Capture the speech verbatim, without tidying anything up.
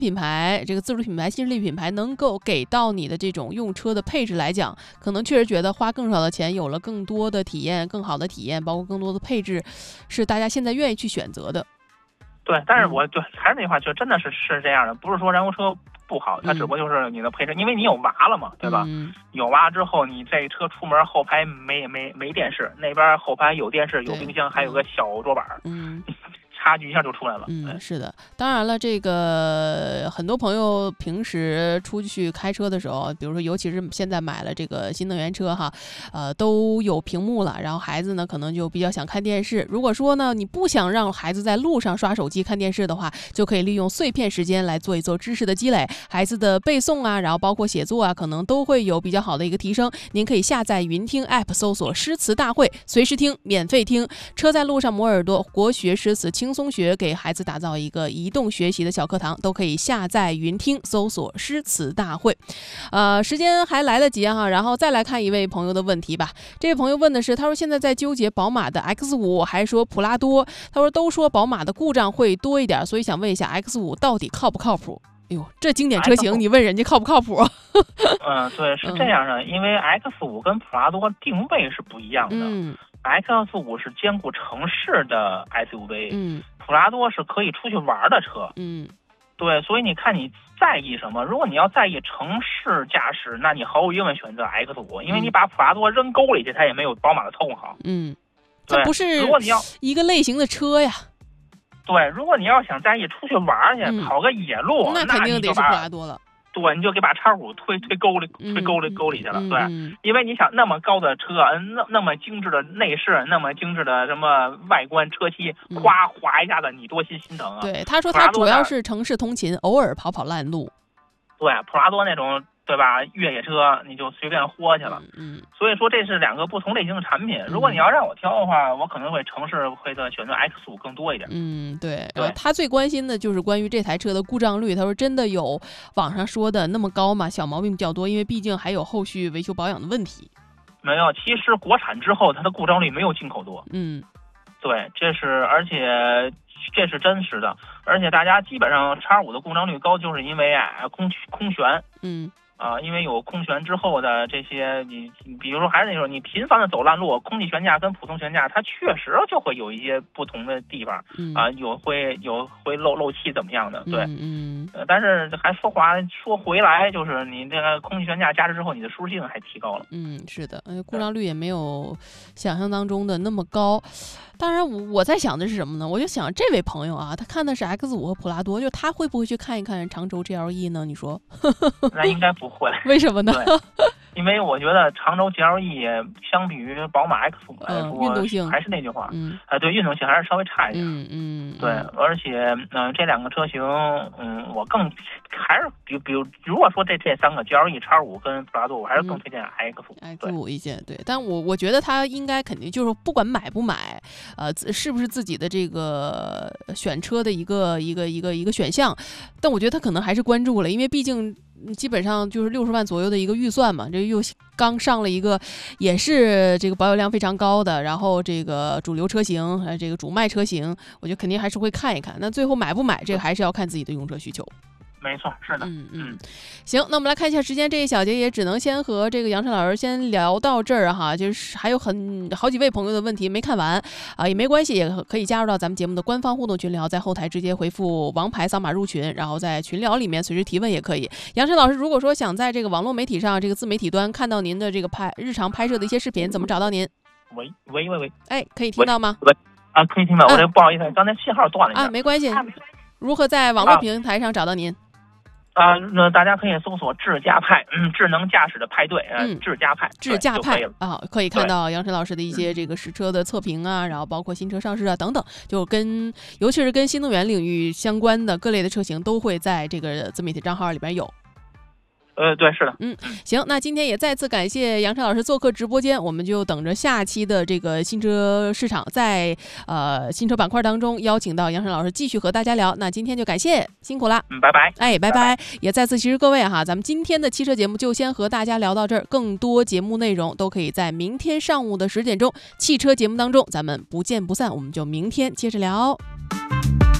品牌这个自主品牌、新势力品牌能够给到你的这种用车的配置来讲，可能确实觉得花更少的钱，有了更多的体验、更好的体验，包括更多的配置，是大家现在愿意去选择的。 对，但是我就还是那句话，就真的是是这样的，不是说燃油车不好，它只不过就是你的配置，嗯、因为你有娃了嘛，对吧？ 嗯、 有娃之后，你这车出门后排没没没电视，那边后排有电视、有冰箱，还有个小桌板， 嗯。 差距一下就出来了。 嗯，是的，当然了，这个很多朋友平时出去开车的时候，比如说，尤其是现在买了这个新能源车哈，呃，都有屏幕了，然后孩子呢可能就比较想看电视。如果说呢你不想让孩子在路上刷手机看电视的话，就可以利用碎片时间来做一做知识的积累，孩子的背诵啊，然后包括写作啊，可能都会有比较好的一个提升。您可以下载云听 App， 搜索诗词大会，随时听，免费听。车在路上磨耳朵，国学诗词轻松学，给孩子打造一个移动学习的小课堂，都可以下载云听，搜索诗词大会。呃，时间还来得及哈，然后再来看一位朋友的问题吧。这位朋友问的是，他说现在在纠结宝马的 X 五， 还说普拉多，他说都说宝马的故障会多一点，所以想问一下 X 五 到底靠不靠谱？哎呦，这经典车型你问人家靠不靠谱？ 嗯，对，是这样的，嗯、因为 X 五 跟普拉多定位是不一样的。 嗯。 X 五 是兼顾城市的 S U V， 嗯， 普拉多是可以出去玩的车， 嗯， 对，所以你看你在意什么？如果你要在意城市驾驶，那你毫无疑问选择 X 五， 因为你把普拉多扔沟里去，它也没有宝马的操控好。 嗯， 这不是如果你要一个类型的车呀。 对，如果你要想在意出去玩去， 嗯、 跑个野路， 那肯定得是普拉多了。 对，你就给把叉五推推沟里，推沟里沟里去了。 嗯、 对、 嗯， 因为你想那么高的车，那那么精致的内饰，那么精致的什么外观车漆，哗划一下子，你多心心疼啊！ 对，他说他主要是城市通勤，偶尔跑跑烂路。 对，普拉多那种。对吧？越野车你就随便豁去了， 嗯， 所以说这是两个不同类型的产品。如果你要让我挑的话，我可能会城市会的选择 X 五 更多一点。 嗯，对。 对， 他最关心的就是关于这台车的故障率。他说真的有网上说的那么高吗？小毛病比较多，因为毕竟还有后续维修保养的问题。 没有，其实国产之后它的故障率没有进口多。 嗯， 对，这是而且这是真实的，而且大家基本上 X 五 的故障率高，就是因为啊空空悬。 嗯。 啊、呃，因为有空悬之后的这些，你你比如说还是那种你频繁的走烂路，空气悬架跟普通悬架它确实就会有一些不同的地方，啊、 嗯呃，有会有会漏漏气怎么样的，对， 嗯嗯、 呃，但是还说话说回来，就是你这个空气悬架加持之后，你的舒适性还提高了。 嗯，是的，呃，故障率也没有想象当中的那么高。当然我，我在想的是什么呢？我就想这位朋友啊，他看的是 X 五 和普拉多，就他会不会去看一看长轴 G L E 呢？你说？ 那应该不会。 为什么呢？ 因为我觉得长轴 G L E 相比于宝马 X 五 来说， 嗯、运动性还是那句话， 嗯， 呃，对，运动性还是稍微差一点。 嗯嗯， 对，而且，嗯、呃，这两个车型，嗯，我更还是比比如，如果说这这三个 G L E、X 五 跟普拉多，我还是更推荐 X 五、 嗯。X 五一些，对，但我我觉得他应该肯定就是不管买不买，呃，是不是自己的这个选车的一个一个一个一个选项，但我觉得他可能还是关注了，因为毕竟。基本上就是六十万左右的一个预算嘛，这又刚上了一个，也是这个保有量非常高的，然后这个主流车型，呃，这个主卖车型，我觉得肯定还是会看一看。那最后买不买，这个还是要看自己的用车需求。 没错，是的， 嗯嗯，行，那我们来看一下时间，这一小节也只能先和这个杨晨老师先聊到这儿哈，就是还有很好几位朋友的问题没看完啊，也没关系，也可以加入到咱们节目的官方互动群聊，在后台直接回复王牌扫码入群，然后在群聊里面随时提问也可以。杨晨老师，如果说想在这个网络媒体上这个自媒体端看到您的这个拍日常拍摄的一些视频，怎么找到您？ 喂喂喂喂， 哎，可以听到吗？ 喂啊，可以听到，我这不好意思，刚才信号断了一下啊，没关系。如何在网络平台上找到您？ 啊，那大家可以搜索智驾派，嗯，智能驾驶的派对，呃， 嗯， 智驾派， 智驾派啊，可以看到杨晨老师的一些这个实车的测评啊，然后包括新车上市啊等等，就跟尤其是跟新能源领域相关的各类的车型都会在这个自媒体账号里边有。 呃，对，是的， 嗯，行，那今天也再次感谢杨晨老师做客直播间，我们就等着下期的这个新车市场，在呃新车板块当中邀请到杨晨老师继续和大家聊。那今天就感谢，辛苦啦， 嗯，拜拜， 哎，拜拜， 拜拜也再次其实各位哈，咱们今天的汽车节目就先和大家聊到这儿，更多节目内容都可以在明天上午的十点钟汽车节目当中，咱们不见不散，我们就明天接着聊。